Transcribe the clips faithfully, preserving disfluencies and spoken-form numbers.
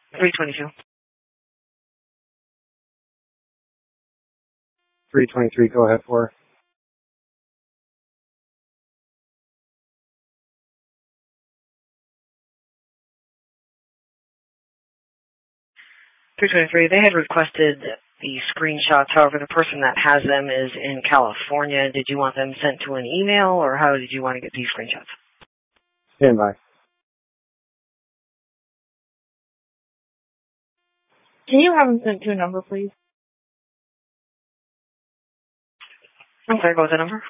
three twenty-two. three twenty-three, go ahead for her. three twenty-three, they had requested the screenshots. However, the person that has them is in California. Did you want them sent to an email, or how did you want to get these screenshots? Stand by. Can you have them sent to a number, please? I'm sorry, what was the number?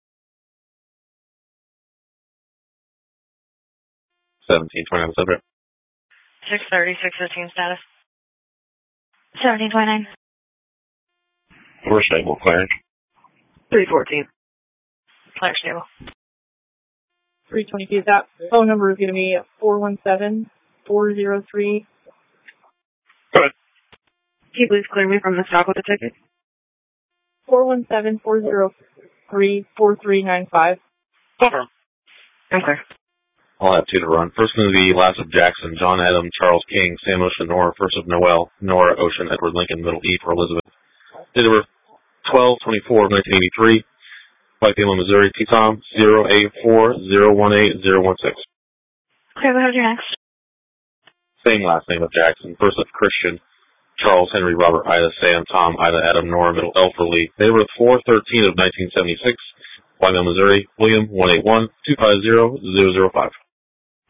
seventeen twenty-nine subject. six thirty, six fifteen status. seventeen twenty-nine. We're stable, clearing. three fourteen. Clear stable. three twenty-two. That phone number is going to be four one seven, four zero three. Go ahead. Can you please clear me from the stop with the ticket? four one seven, four zero three, four three nine five. Over. I'm clear. I'll have two to run. First one is the last of Jackson, John Adam, Charles King, Sam Ocean, Nora. First of Noel, Nora Ocean, Edward Lincoln, middle E for Elizabeth. Date of birth, twelve twenty-four of nineteen eighty-three. White Demo, Missouri, T Tom, zero eight four zero one eight zero one six. Okay, what was your next? Same last name of Jackson. First of Christian, Charles, Henry, Robert, Ida, Sam, Tom, Ida, Adam, Nora, middle L for Lee. Date of birth, four thirteen of nineteen seventy-six. White Demo, Missouri, William, one eight one two five zero zero zero five.